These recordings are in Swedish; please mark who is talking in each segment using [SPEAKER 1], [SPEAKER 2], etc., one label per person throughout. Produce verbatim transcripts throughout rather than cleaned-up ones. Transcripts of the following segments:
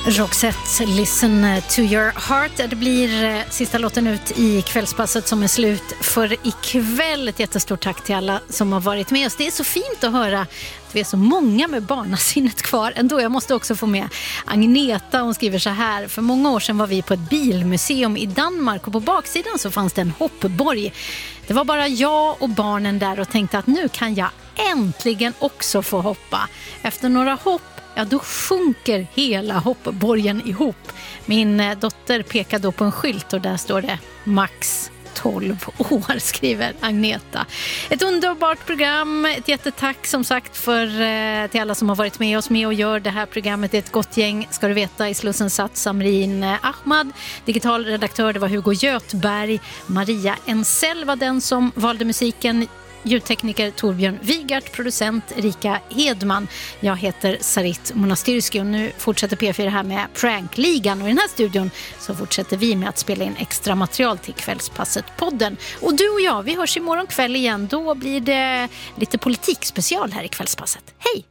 [SPEAKER 1] Roxette, Listen to your heart. Det blir sista låten ut i kvällspasset som är slut för ikväll. Ett jättestort tack till alla som har varit med oss. Det är så fint att höra att vi är så många med barnasinnet kvar. Ändå, jag måste också få med Agneta. Hon skriver så här: för många år sedan var vi på ett bilmuseum i Danmark och på baksidan så fanns det en hoppborg. Det var bara jag och barnen där och tänkte att nu kan jag äntligen också få hoppa. Efter några hopp, ja, då sjunker hela hoppborgen ihop. Min dotter pekar då på en skylt och där står det max tolv år, skriver Agneta. Ett underbart program. Ett jättetack som sagt för, till alla som har varit med oss med och gör det här programmet. Det är ett gott gäng, ska du veta. I Slussen satt Samrin Ahmad. Digital redaktör, det var Hugo Götberg. Maria Ensell var den som valde musiken. Ljudtekniker Torbjörn Wigart, producent Erika Hedman. Jag heter Sarit Monastyrski och nu fortsätter P fyra här med Prankligan. Och i den här studion så fortsätter vi med att spela in extra material till Kvällspasset-podden. Och du och jag, vi hörs imorgon kväll igen. Då blir det lite politikspecial här i Kvällspasset. Hej!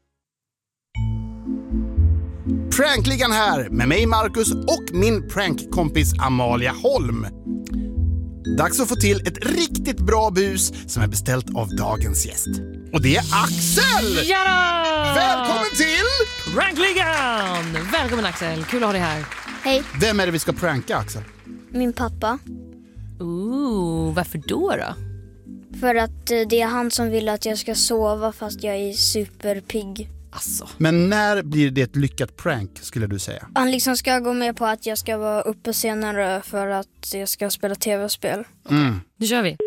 [SPEAKER 2] Prankligan här med mig Marcus och min prankkompis Amalia Holm. Dags att få till ett riktigt bra bus som är beställt av dagens gäst. Och det är Axel!
[SPEAKER 3] Ja!
[SPEAKER 2] Välkommen till
[SPEAKER 3] Prankligan! Välkommen Axel, kul att ha dig här.
[SPEAKER 4] Hej.
[SPEAKER 2] Vem är det vi ska pranka, Axel?
[SPEAKER 4] Min pappa.
[SPEAKER 3] Ooh, varför då då?
[SPEAKER 4] För att det är han som vill att jag ska sova fast jag är superpigg.
[SPEAKER 3] Alltså.
[SPEAKER 2] Men när blir det ett lyckat prank, skulle du säga?
[SPEAKER 4] Han liksom ska gå med på att jag ska vara uppe senare för att jag ska spela tv-spel.
[SPEAKER 2] Mm.
[SPEAKER 3] Nu kör vi.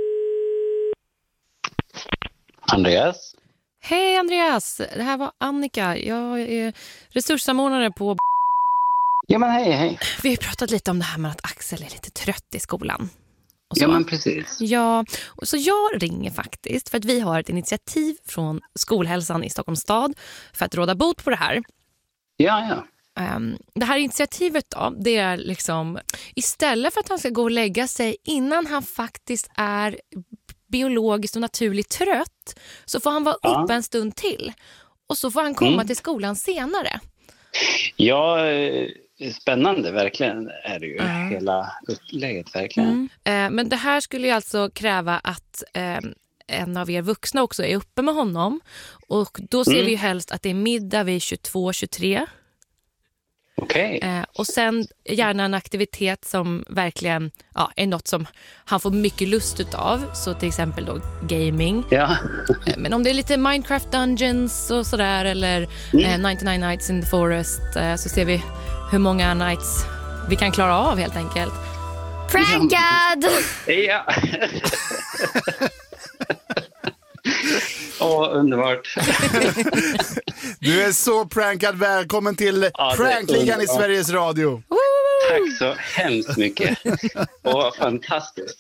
[SPEAKER 5] Andreas?
[SPEAKER 3] Hej Andreas, det här var Annika. Jag är resurssamordnare på...
[SPEAKER 5] Ja men hej, hej.
[SPEAKER 3] Vi har pratat lite om det här med att Axel är lite trött i skolan. Och så.
[SPEAKER 5] Ja men precis.
[SPEAKER 3] Ja, och så jag ringer faktiskt för att vi har ett initiativ från skolhälsan i Stockholms stad för att råda bot på det här.
[SPEAKER 5] Ja, ja.
[SPEAKER 3] Um, det här initiativet då, det är liksom istället för att han ska gå och lägga sig innan han faktiskt är biologiskt och naturligt trött så får han vara
[SPEAKER 5] Ja.
[SPEAKER 3] uppe en stund till och så får han komma
[SPEAKER 5] Mm.
[SPEAKER 3] till skolan senare.
[SPEAKER 5] Ja, eh, spännande verkligen är det ju.
[SPEAKER 3] Mm.
[SPEAKER 5] Hela upplägget verkligen.
[SPEAKER 3] Mm. Uh, men det här skulle ju alltså kräva att uh, en av er vuxna också är uppe med honom och då ser
[SPEAKER 5] Mm.
[SPEAKER 3] vi ju helst att det är middag vid tjugotvå tjugotre.
[SPEAKER 5] Okej.
[SPEAKER 3] Eh, och sen gärna en aktivitet som verkligen ja, är något som han får mycket lust utav. Så till exempel då gaming.
[SPEAKER 5] Ja.
[SPEAKER 3] Eh, men om det är lite Minecraft Dungeons och sådär eller
[SPEAKER 5] Mm.
[SPEAKER 3] eh, nittionio Nights in the Forest eh, så ser vi hur många nights vi kan klara av helt enkelt.
[SPEAKER 4] Prankad!
[SPEAKER 5] Ja. Åh, underbart.
[SPEAKER 2] Du är så prankad. Välkommen till
[SPEAKER 5] Ja, det är
[SPEAKER 2] Prankligan i
[SPEAKER 5] underbart.
[SPEAKER 2] Sveriges Radio.
[SPEAKER 5] Tack så hemskt mycket. Åh, fantastiskt.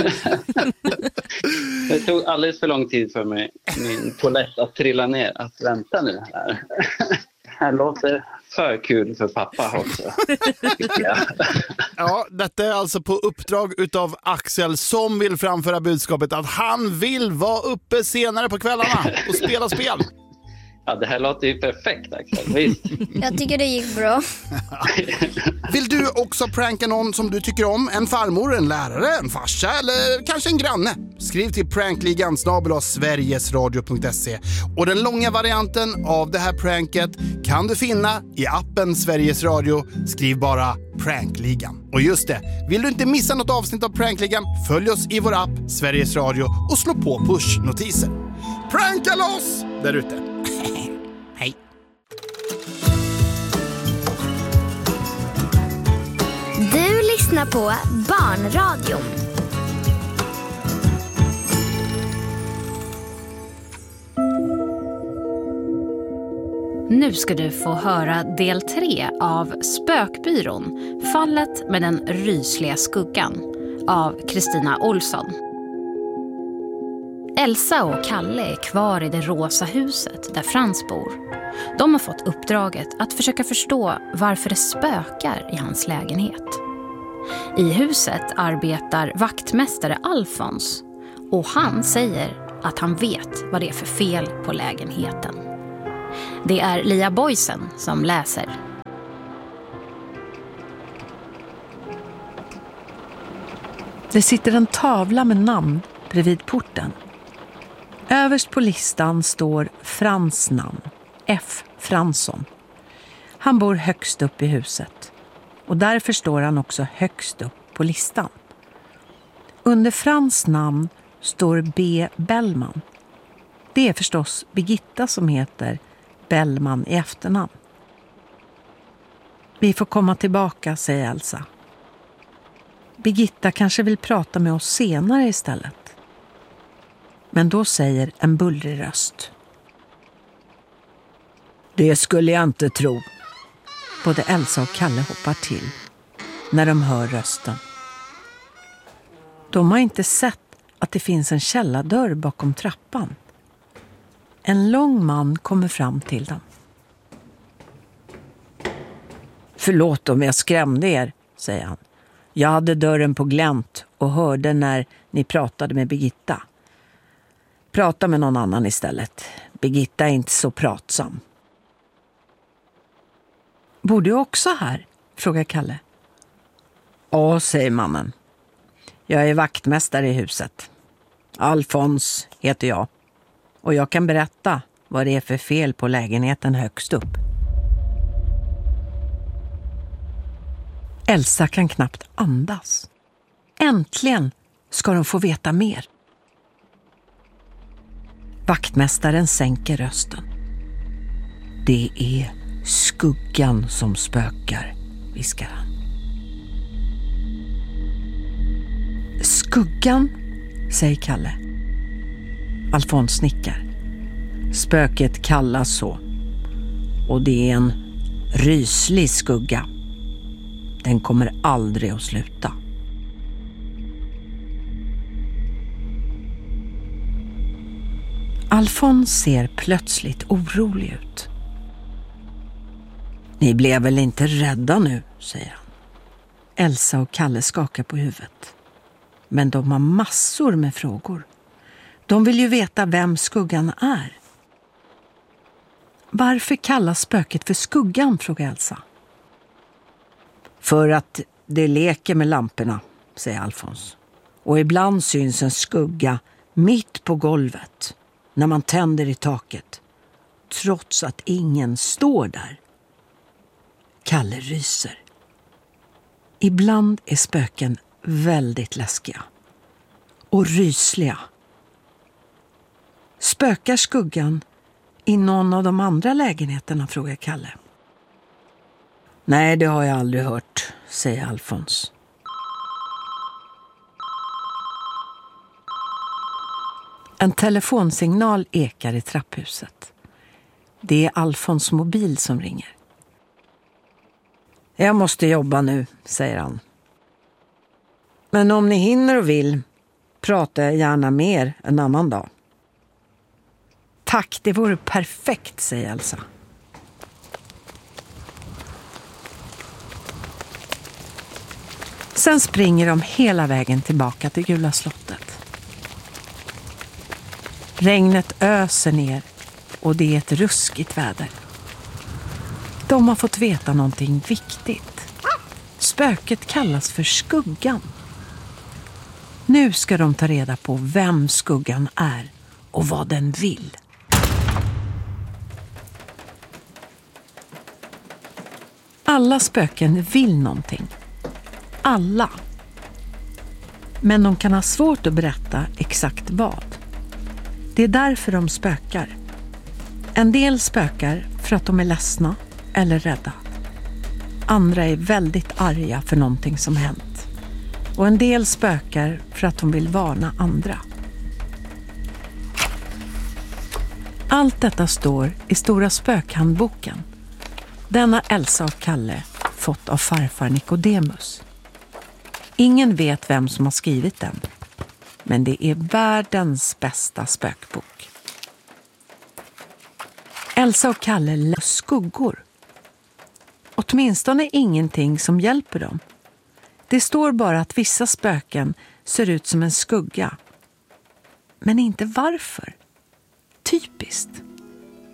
[SPEAKER 5] Det tog alldeles för lång tid för mig, min polett att trilla ner. Att vänta nu här. Det här låter för kul för pappa också. Ja.
[SPEAKER 2] Ja, detta är alltså på uppdrag utav Axel som vill framföra budskapet att han vill vara uppe senare på kvällarna och spela spel.
[SPEAKER 5] Ja, det här låter ju perfekt, Axel. Visst.
[SPEAKER 4] Jag tycker det gick bra.
[SPEAKER 2] Vill du också pranka någon som du tycker om? En farmor, en lärare, en farsa eller kanske en granne? Skriv till prankligan snabel-a sverigesradio punkt se. Och den långa varianten av det här pranket kan du finna i appen Sveriges Radio. Skriv bara Prankligan. Och just det, vill du inte missa något avsnitt av Prankligan, följ oss i vår app Sveriges Radio och slå på push-notiser. Pranka loss där ute! Hej!
[SPEAKER 6] Du lyssnar på Barnradion.
[SPEAKER 1] Nu ska du få höra del tre av Spökbyrån, fallet med den rysliga skuggan av Kristina Olsson. Elsa och Kalle är kvar i det rosa huset där Frans bor. De har fått uppdraget att försöka förstå varför det spökar i hans lägenhet. I huset arbetar vaktmästare Alfons och han säger att han vet vad det är för fel på lägenheten. Det är Lia Boysen som läser.
[SPEAKER 7] Det sitter en tavla med namn bredvid porten. Överst på listan står Frans namn, F. Fransson. Han bor högst upp i huset och därför står han också högst upp på listan. Under Frans namn står B. Bellman. Det är förstås Birgitta som heter Bellman i efternamn. Vi får komma tillbaka, säger Elsa. Birgitta kanske vill prata med oss senare istället. Men då säger en bullrig röst. Det skulle jag inte tro. Både Elsa och Kalle hoppar till när de hör rösten. De har inte sett att det finns en källardörr bakom trappan. En lång man kommer fram till dem. Förlåt om jag skrämde er, säger han. Jag hade dörren på glänt och hörde när ni pratade med Birgitta. Prata med någon annan istället. Birgitta är inte så pratsam. Bor du också här? Frågar Kalle. Ja, säger mannen. Jag är vaktmästare i huset. Alfons heter jag. Och jag kan berätta vad det är för fel på lägenheten högst upp. Elsa kan knappt andas. Äntligen ska de få veta mer. Vaktmästaren sänker rösten. Det är skuggan som spökar, viskar han. Skuggan, säger Kalle. Alfons nickar. Spöket kallas så. Och det är en ryslig skugga. Den kommer aldrig att sluta. Alfons ser plötsligt orolig ut. Ni blev väl inte rädda nu, säger han. Elsa och Kalle skakar på huvudet. Men de har massor med frågor. De vill ju veta vem skuggan är. Varför kallas spöket för skuggan, frågar Elsa. För att det leker med lamporna, säger Alfons. Och ibland syns en skugga mitt på golvet när man tänder i taket. Trots att ingen står där. Kalle ryser. Ibland är spöken väldigt läskiga. Och rysliga. Spökar skuggan i någon av de andra lägenheterna, frågar Kalle. Nej, det har jag aldrig hört, säger Alfons. En telefonsignal ekar i trapphuset. Det är Alfons mobil som ringer. Jag måste jobba nu, säger han. Men om ni hinner och vill, pratar jag gärna mer en annan dag. Tack, det vore perfekt, säger Elsa. Sen springer de hela vägen tillbaka till Gula slottet. Regnet öser ner och det är ett ruskigt väder. De har fått veta någonting viktigt. Spöket kallas för skuggan. Nu ska de ta reda på vem skuggan är och vad den vill. Alla spöken vill någonting. Alla. Men de kan ha svårt att berätta exakt vad. Det är därför de spökar. En del spökar för att de är ledsna eller rädda. Andra är väldigt arga för någonting som hänt. Och en del spökar för att de vill varna andra. Allt detta står i Stora spökhandboken. Denna Elsa och Kalle fått av farfar Nikodemus. Ingen vet vem som har skrivit den. Men det är världens bästa spökbok. Elsa och Kalle läser skuggor. Åtminstone ingenting som hjälper dem. Det står bara att vissa spöken ser ut som en skugga. Men inte varför. Typiskt.